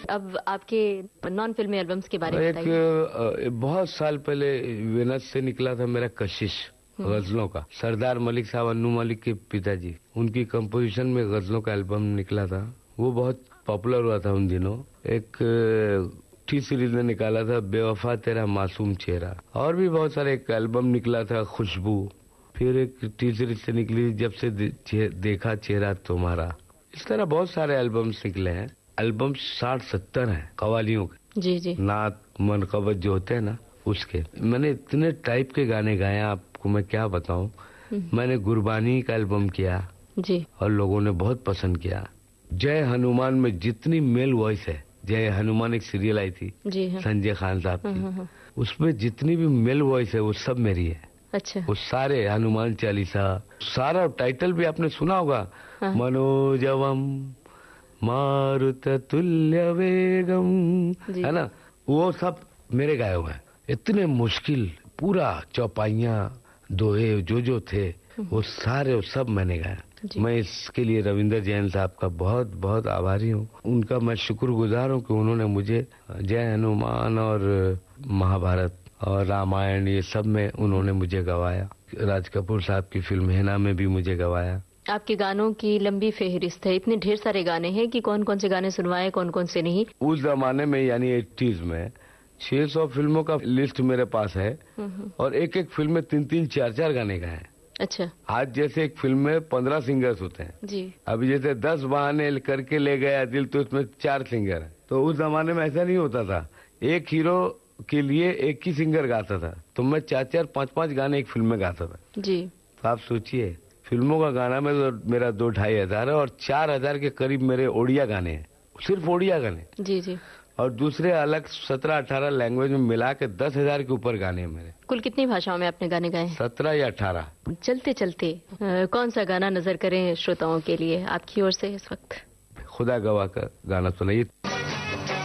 अब आपके नॉन फिल्मी एल्बम्स के बारे में बताइए। बहुत साल पहले वेनस से निकला था मेरा कशिश गजलों का। सरदार मलिक साहब, अन्नू मलिक के पिताजी, उनकी कंपोजिशन में गजलों का एल्बम निकला था। वो बहुत पॉपुलर हुआ था उन दिनों। एक टी सीरीज ने निकाला था बेवफा तेरा मासूम चेहरा, और भी बहुत सारे। एक एल्बम निकला था खुशबू, फिर एक टी सीरीज से निकली जब से देखा चेहरा तुम्हारा। इस तरह बहुत सारे एल्बम्स निकले हैं। एल्बम 60-70 हैं कवालियों के। जी जी। नात मनकबत जो होते हैं ना, उसके मैंने इतने टाइप के गाने गाए, आपको मैं क्या बताऊं। मैंने गुरबानी का एल्बम किया जी, और लोगों ने बहुत पसंद किया। जय हनुमान में जितनी मेल वॉइस है, जय हनुमान एक सीरियल आई थी जी हाँ। संजय खान साहब की, उसमें जितनी भी मेल वॉइस है वो सब मेरी है। अच्छा। वो सारे हनुमान चालीसा, सारा टाइटल भी आपने सुना होगा, मनोजवम मारुत तुल्य वेगम, है ना, वो सब मेरे गाए हुए हैं। इतने मुश्किल पूरा चौपाइयाँ दोहे जो थे वो सारे वो सब मैंने गाया। मैं इसके लिए रविंद्र जैन साहब का बहुत बहुत आभारी हूँ। उनका मैं शुक्रगुजार हूँ कि उन्होंने मुझे जय हनुमान और महाभारत और रामायण ये सब में उन्होंने मुझे गवाया। राज कपूर साहब की फिल्म हेना में भी मुझे गवाया। आपके गानों की लंबी फेहरिस्त है, इतने ढेर सारे गाने हैं कि कौन कौन से गाने सुनवाए, कौन कौन से नहीं। उस जमाने में यानी 80s में 600 फिल्मों का लिस्ट मेरे पास है, और एक एक फिल्म में 3-3, 4-4 गाने गाए हैं। अच्छा। आज जैसे एक फिल्म में 15 सिंगर्स होते हैं जी। अभी जैसे 10 बहाने करके ले गया दिल, तो उसमें 4 सिंगर है। तो उस जमाने में ऐसा नहीं होता था, एक हीरो के लिए एक ही सिंगर गाता था, तो मैं 4-4, 5-5 गाने एक फिल्म में गाता था जी। तो आप सोचिए, फिल्मों का गाना में तो मेरा 2-2.5 हजार है, और 4,000 के करीब मेरे ओडिया गाने हैं, सिर्फ ओडिया गाने। जी जी। और दूसरे अलग 17-18 लैंग्वेज में मिला के 10,000 के ऊपर गाने हैं मेरे। कुल कितनी भाषाओं में आपने गाने गाए? 17 या 18। चलते चलते कौन सा गाना नजर करें श्रोताओं के लिए आपकी ओर से इस वक्त? खुदा गवाह का गाना सुनाइए।